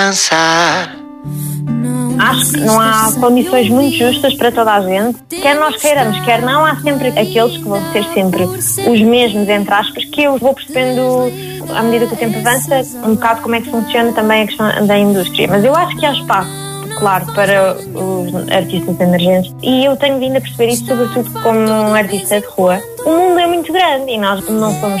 Acho que não há condições muito justas para toda a gente. Quer nós queiramos, quer não, há sempre aqueles que vão ser sempre os mesmos, entre aspas, que eu vou percebendo, à medida que o tempo avança, um bocado como é que funciona também a questão da indústria. Mas eu acho que há espaço, claro, para os artistas emergentes. E eu tenho vindo a perceber isso, sobretudo como um artista de rua. O mundo é muito grande e nós não somos